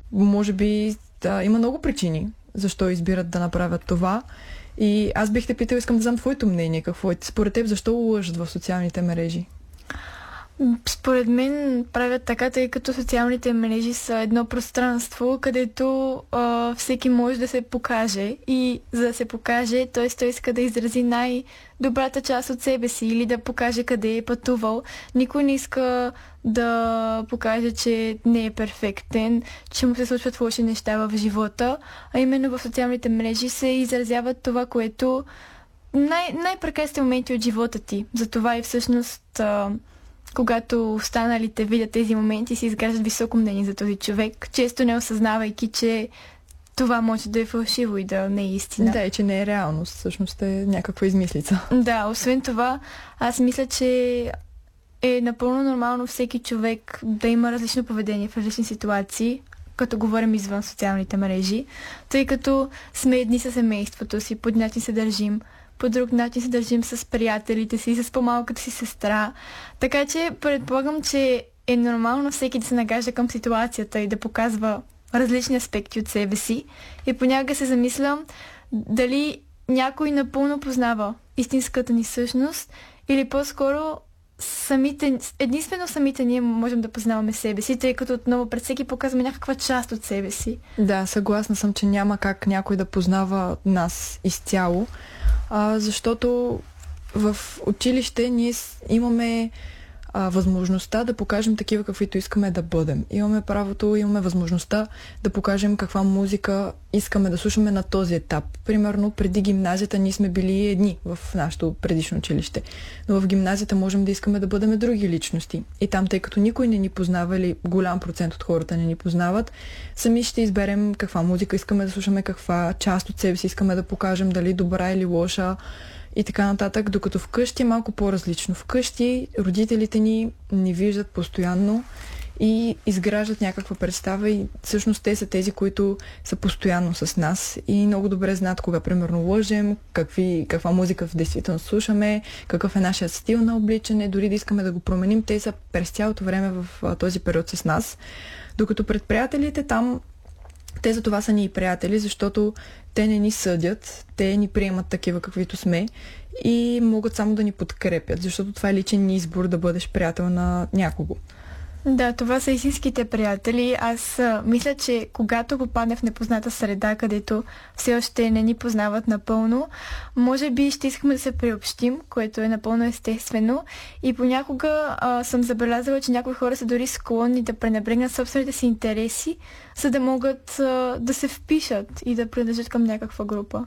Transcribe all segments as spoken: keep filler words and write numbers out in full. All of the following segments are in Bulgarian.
може би да, има много причини защо избират да направят това. И аз бих те питал, искам да знам твоето мнение. Какво е според теб, защо лъжат в социалните мрежи? Според мен правят така, тъй като социалните мрежи са едно пространство, където а, всеки може да се покаже и за да се покаже, т.е. той иска да изрази най-добрата част от себе си или да покаже къде е пътувал. Никой не иска да покаже, че не е перфектен, че му се случват лоши неща в живота, а именно в социалните мрежи се изразяват това, което най- най-прекрасните моменти от живота ти. Затова и всъщност а, когато останалите видят тези моменти, си изграждат високо мнение за този човек, често не осъзнавайки, че това може да е фалшиво и да не е истина. Да, и че не е реалност, всъщност е някаква измислица. Да, освен това, аз мисля, че е напълно нормално всеки човек да има различно поведение в различни ситуации, като говорим извън социалните мрежи, тъй като сме едни със семейството си, по един начин се държим, по друг начин се държим с приятелите си, с по-малката си сестра. Така че предполагам, че е нормално всеки да се нагажда към ситуацията и да показва различни аспекти от себе си. И понякога се замислям дали някой напълно познава истинската ни същност или по-скоро самите, единствено самите ние можем да познаваме себе си, тъй като отново пред всеки показваме някаква част от себе си. Да, съгласна съм, че няма как някой да познава нас изцяло, а, защото в училище ние имаме а, възможността да покажем такива, каквито искаме да бъдем. Имаме правото, имаме възможността да покажем каква музика искаме да слушаме на този етап. Примерно, преди гимназията ние сме били едни в нашето предишно училище. Но в гимназията можем да искаме да бъдем други личности. И там, тъй като никой не ни познава или голям процент от хората не ни познават, сами ще изберем каква музика искаме да слушаме, каква част от себе си искаме да покажем, дали добра или лоша, и така нататък, докато вкъщи е малко по-различно. Вкъщи родителите ни ни виждат постоянно и изграждат някаква представа и всъщност те са тези, които са постоянно с нас и много добре знаят кога примерно лъжем, какви, каква музика в действителност слушаме, какъв е нашия стил на обличане, дори да искаме да го променим, те са през цялото време в а, този период с нас. Докато пред приятелите там те за това са ни и приятели, защото те не ни съдят, те ни приемат такива каквито сме и могат само да ни подкрепят, защото това е личен избор да бъдеш приятел на някого. Да, това са истинските приятели. Аз а, мисля, че когато попадне в непозната среда, където все още не ни познават напълно, може би ще искаме да се приобщим, което е напълно естествено. И понякога а, съм забелязала, че някои хора са дори склонни да пренебрегнат собствените си интереси, за да могат а, да се впишат и да принадлежат към някаква група.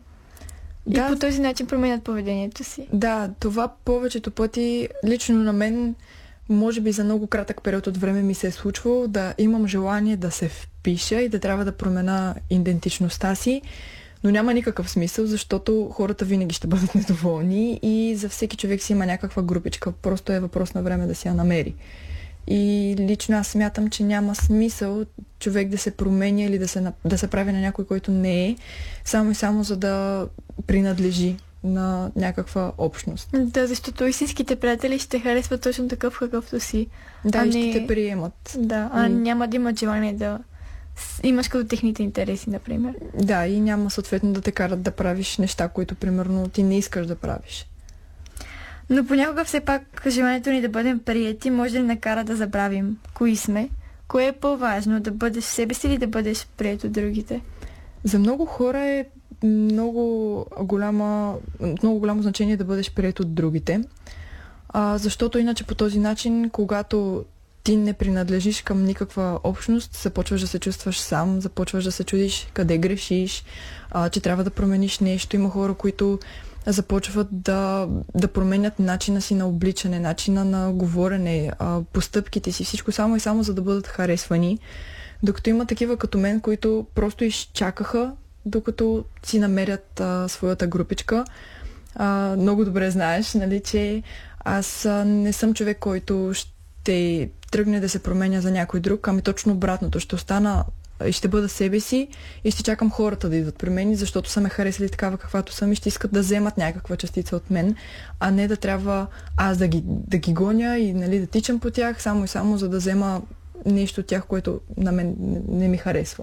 Да. И по този начин променят поведението си. Да, това повечето пъти лично на мен може би за много кратък период от време ми се е случвало да имам желание да се впиша и да трябва да променя идентичността си, но няма никакъв смисъл, защото хората винаги ще бъдат недоволни и за всеки човек си има някаква групичка. Просто е въпрос на време да си я намери. И лично аз смятам, че няма смисъл човек да се променя или да се, да се прави на някой, който не е, само и само за да принадлежи на някаква общност. Да, защото истинските приятели ще харесват точно такъв, какъвто си. Да, а и не... ще те приемат. Да, а и... няма да имат желание да имаш като техните интереси, например. Да, и няма съответно да те карат да правиш неща, които, примерно, ти не искаш да правиш. Но понякога все пак желанието ни да бъдем приети може да ни накара да забравим кои сме. Кое е по-важно, да бъдеш себе си или да бъдеш приет от другите? За много хора е много, голяма, много голямо значение да бъдеш приет от другите, а, защото иначе по този начин, когато ти не принадлежиш към никаква общност, започваш да се чувстваш сам, започваш да се чудиш къде грешиш, а, че трябва да промениш нещо. Има хора, които започват да, да променят начина си на обличане, начина на говорене, а, постъпките си, всичко само и само за да бъдат харесвани. Докато има такива като мен, които просто изчакаха докато си намерят а, своята групичка. А, много добре знаеш, нали, че аз а, не съм човек, който ще тръгне да се променя за някой друг, ами точно обратното. Ще остана и ще бъда себе си и ще чакам хората да идват при мен, защото са ме харесали такава каквато съм и ще искат да вземат някаква частица от мен, а не да трябва аз да ги, да ги гоня и, нали, да тичам по тях, само и само за да взема нещо от тях, което на мен не, не ми харесва.